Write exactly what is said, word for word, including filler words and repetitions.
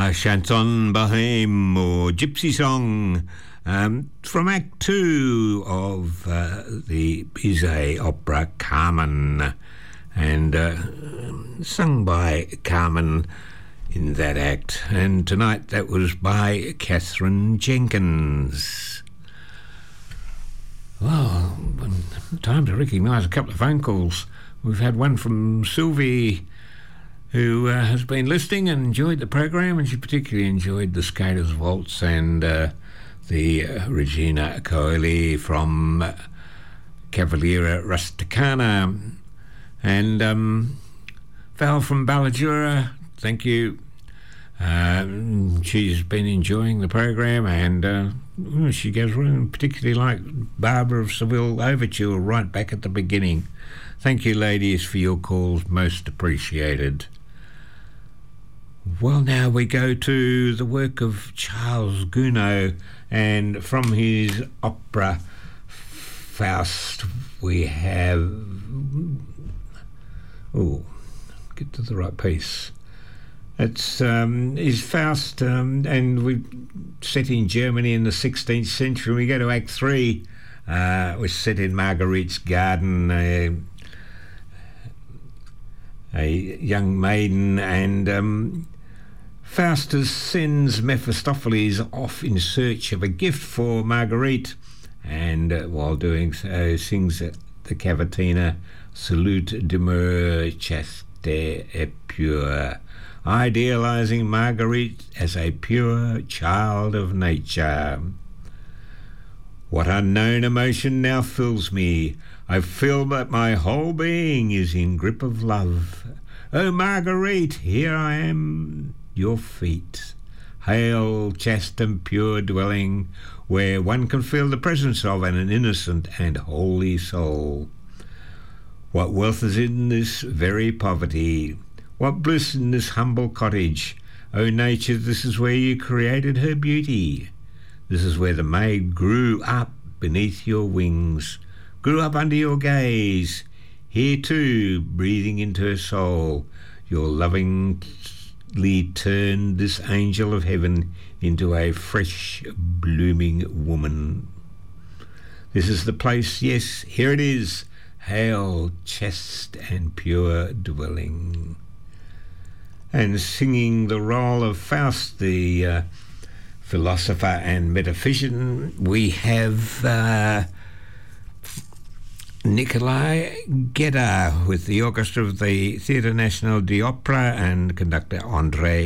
uh, Chanson Bohème or Gypsy Song um, from Act Two of uh, the Bizet opera Carmen, and uh, sung by Carmen in that act. And tonight that was by Catherine Jenkins. Well, time to recognise a couple of phone calls. We've had one from Sylvie, who uh, has been listening and enjoyed the program, and she particularly enjoyed the Skaters Waltz and uh, the uh, Regina Coeli from uh, Cavaliera Rusticana. And um, Val from Ballajura, thank you. Um, she's been enjoying the program, and uh, she goes, well, particularly like Barbara of Seville Overture right back at the beginning. Thank you, ladies, for your calls, most appreciated. Well, now we go to the work of Charles Gounod, and from his opera Faust we have... Oh, get to the right piece. It's um, his Faust, um, and we set in Germany in the sixteenth century. We go to Act Three. Uh, it was set in Marguerite's garden. Uh, a young maiden, and um, Faustus sends Mephistopheles off in search of a gift for Marguerite, and uh, while doing so sings uh, the cavatina Salute demeure chaste et pure, idealizing Marguerite as a pure child of nature. What unknown emotion now fills me? I feel that my whole being is in grip of love. Oh, Marguerite, here I am, your feet. Hail, chaste and pure dwelling, where one can feel the presence of an innocent and holy soul. What wealth is in this very poverty? What bliss in this humble cottage? O nature, this is where you created her beauty. This is where the maid grew up beneath your wings, grew up under your gaze. Here too, breathing into her soul, your lovingly turned this angel of heaven into a fresh, blooming woman. This is the place, yes, here it is. Hail, chaste and pure dwelling. And singing the role of Faust, the uh, philosopher and metaphysician, we have uh, Nikolai Gedda with the orchestra of the Theatre National d'Opera and conductor André